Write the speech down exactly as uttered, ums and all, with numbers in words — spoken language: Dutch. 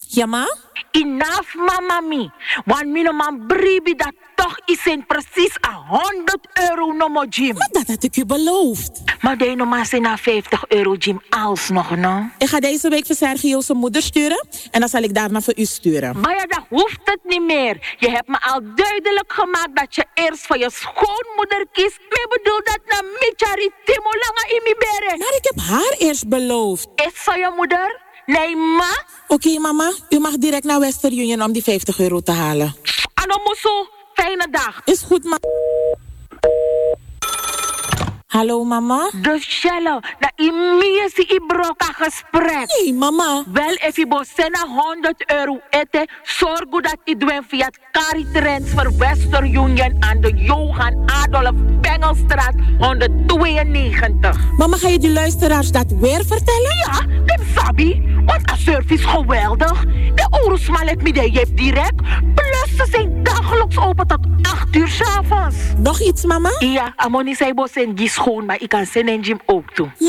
Ja, ma? Enough, mama mi. Want mijn man bribi dat toch is een precies a honderd euro no mo gym. Maar dat had ik u beloofd. Maar die no maar zijn na vijftig euro gym alsnog, no? Ik ga deze week voor Sergio zijn moeder sturen. En dan zal ik daarna voor u sturen. Maar ja, dat hoeft het niet meer. Je hebt me al duidelijk gemaakt dat je eerst voor je schoonmoeder kiest. Ik bedoel dat na michari timo langa in mi bere. Maar ik heb haar eerst beloofd. Is zo je moeder? Nee, ma? Oké, okay, mama. U mag direct naar Western Union om die vijftig euro te halen. Ano moeso. Fijne dag. Is goed, ma. Hallo, mama? Dus Shella, na imie si ibroka gesprek. Nee, mama. Wel, if je bosena honderd euro eten, zorg dat je doet via het Cari Transfer Western Union aan de Johan Adolf Bengelstraat honderdtweeënnegentig. Mama, ga je die luisteraars dat weer vertellen? Ja, dat sabi. Want een service geweldig. De Oerusma let me de je hebt direct. Plus ze zijn dagelijks open tot acht uur 's avonds. Nog iets, mama? Ja, Amoni zei bos en die schoon, maar ik kan zijn en gym ook doen.